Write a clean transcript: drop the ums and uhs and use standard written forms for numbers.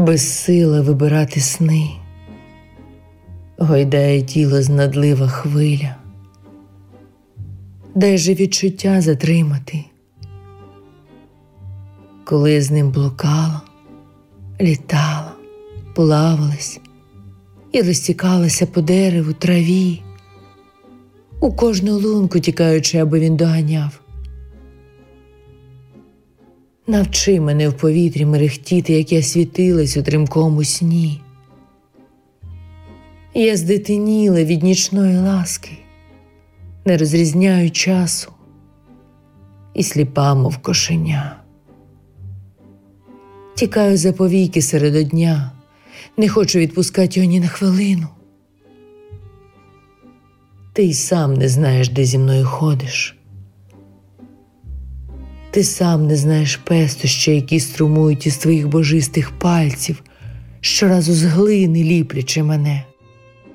безсила вибирати сни, гойдає тіло знадлива хвиля, дай же відчуття затримати. Коли я з ним блукала, літала, плавалась і розтікалася по дереву, траві, у кожну лунку тікаючи, аби він доганяв. Навчи мене в повітрі мерехтіти, як я світилась у тримкому сні. Я здетеніла від нічної ласки, не розрізняю часу і сліпа, мов кошеня. Тікаю за повіки серед дня, не хочу відпускати його ні на хвилину. Ти й сам не знаєш, де зі мною ходиш. Ти сам не знаєш пестощі, які струмують із твоїх божистих пальців, щоразу з глини ліплячи мене.